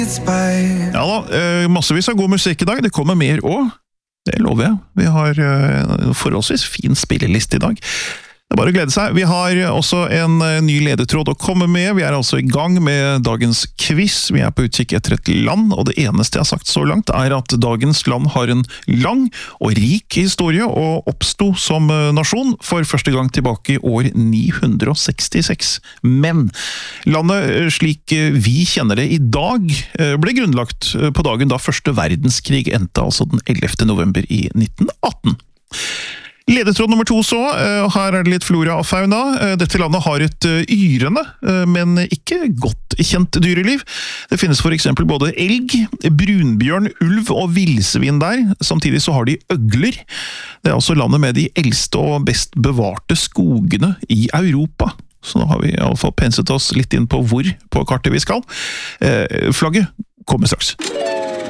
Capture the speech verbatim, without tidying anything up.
Ja da, eh, massevis av god musikk i dag. Det kommer mer også. Det lover jeg. Vi har eh, en forholdsvis fin spilleliste i dag. Det er bare å glede seg. Vi har også en eh, ny ledetråd å komme med. Vi er altså i gang med dagens quiz. Vi er på utkikk etter et land, og det eneste jeg har sagt så langt er at dagens land har en lang og rik historie og oppsto som eh, nasjon for første gang tilbake i år ni hundre sekstiseks. Men landet eh, slik eh, vi kjenner det i dag eh, ble grunnlagt eh, på dagen da første verdenskrig endte, altså den ellevte november i nitten atten. Ledetråd nummer to så, her er det litt flora og fauna. Dette landet har et yrende, men ikke godt kjent dyreliv. Det finnes for eksempel både elg, brunbjørn, ulv og villsvin der. Samtidig så har de øgler. Det er også landet med de eldste og best bevarte skogene i Europa. Så nå har vi i alle fall penset oss litt inn på hvor på kartet vi skal. Flagget kommer straks.